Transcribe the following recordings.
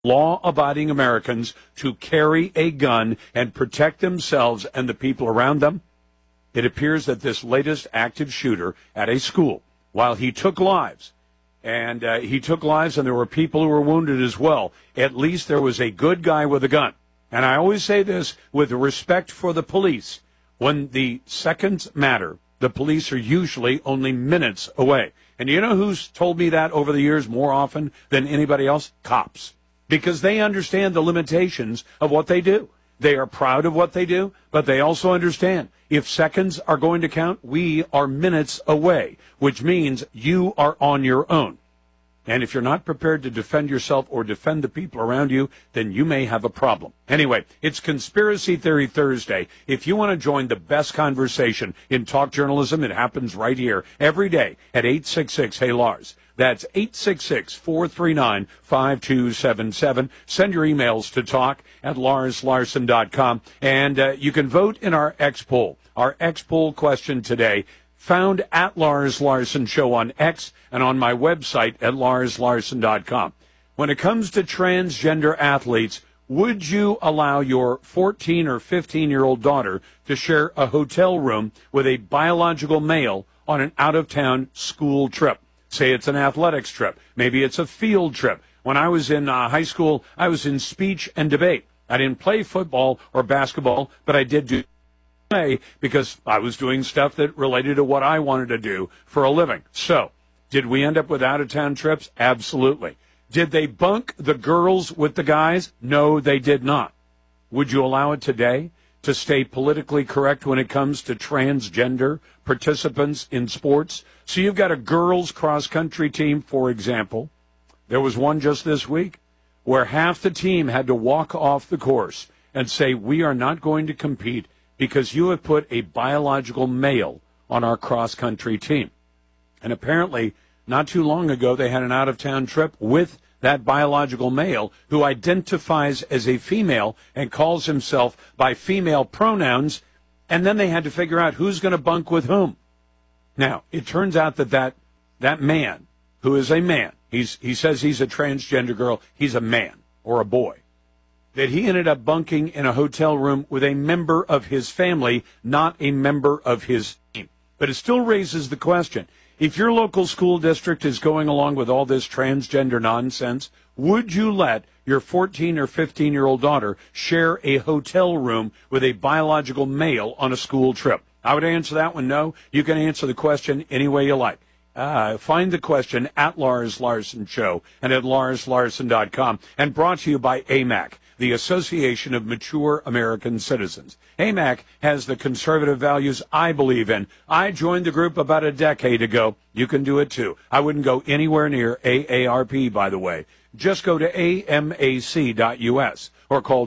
law-abiding Americans to carry a gun and protect themselves and the people around them. It appears that this latest active shooter at a school, while he took lives, and there were people who were wounded as well, at least there was a good guy with a gun. And I always say this with respect for the police. When the seconds matter, the police are usually only minutes away. And you know who's told me that over the years more often than anybody else? Cops. Because they understand the limitations of what they do. They are proud of what they do, but they also understand if seconds are going to count, we are minutes away, which means you are on your own. And if you're not prepared to defend yourself or defend the people around you, then you may have a problem. Anyway, it's Conspiracy Theory Thursday. If you want to join the best conversation in talk journalism, it happens right here every day at 866-HEY-LARS. That's 866-439-5277. Send your emails to talk@larslarson.com. And you can vote in our X poll. Our X poll question today, found at Lars Larson Show on X and on my website at larslarson.com. When it comes to transgender athletes, would you allow your 14 or 15-year-old daughter to share a hotel room with a biological male on an out-of-town school trip? Say it's an athletics trip. Maybe it's a field trip. When I was in high school, I was in speech and debate. I didn't play football or basketball, but I did do because I was doing stuff that related to what I wanted to do for a living. So, did we end up with out-of-town trips? Absolutely. Did they bunk the girls with the guys? No, they did not. Would you allow it today to stay politically correct when it comes to transgender participants in sports? So you've got a girls cross-country team, for example. There was one just this week where half the team had to walk off the course and say, we are not going to compete because you have put a biological male on our cross-country team. And apparently, not too long ago, they had an out-of-town trip with that biological male who identifies as a female and calls himself by female pronouns, and then they had to figure out who's going to bunk with whom. Now, it turns out that man, who is a man, he says he's a transgender girl, he's a man or a boy, that he ended up bunking in a hotel room with a member of his family, not a member of his team. But it still raises the question, if your local school district is going along with all this transgender nonsense, would you let your 14 or 15-year-old daughter share a hotel room with a biological male on a school trip? I would answer that one no. You can answer the question any way you like. Find the question at Lars Larson Show and at larslarson.com, and brought to you by AMAC, the Association of Mature American Citizens. AMAC has the conservative values I believe in. I joined the group about a decade ago. You can do it too. I wouldn't go anywhere near AARP, by the way. Just go to amac.us or call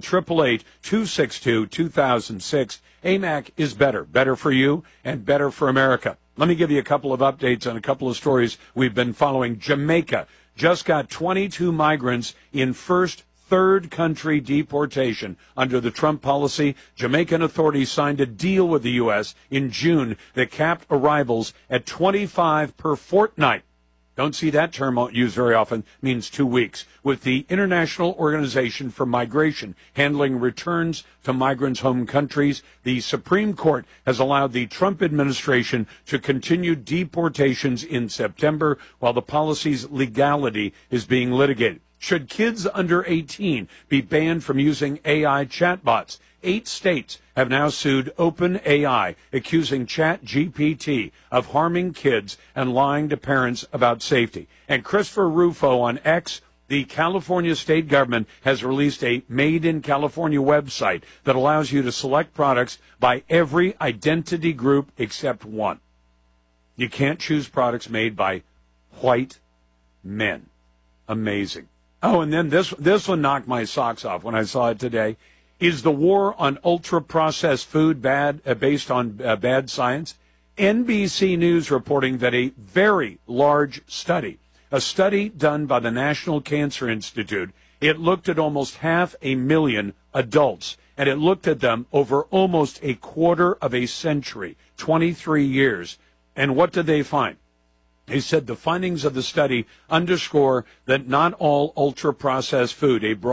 888-262-2006. AMAC is better. Better for you and better for America. Let me give you a couple of updates on a couple of stories we've been following. Jamaica just got 22 migrants in third country deportation under the Trump policy. Jamaican authorities signed a deal with the U.S. in June that capped arrivals at 25 per fortnight. Don't see that term used very often, means 2 weeks, with the International Organization for Migration handling returns to migrants' home countries. The Supreme Court has allowed the Trump administration to continue deportations in September while the policy's legality is being litigated. Should kids under 18 be banned from using AI chatbots? 8 states have now sued OpenAI, accusing ChatGPT of harming kids and lying to parents about safety. And Christopher Rufo on X, the California state government has released a Made in California website that allows you to select products by every identity group except one. You can't choose products made by white men. Amazing. Oh, and then this one knocked my socks off when I saw it today. Is the war on ultra-processed food based on bad science? NBC News reporting that a very large study, a study done by the National Cancer Institute, it looked at almost 500,000 adults, and it looked at them over almost a quarter of a century, 23 years. And what did they find? He said the findings of the study underscore that not all ultra-processed food, a broad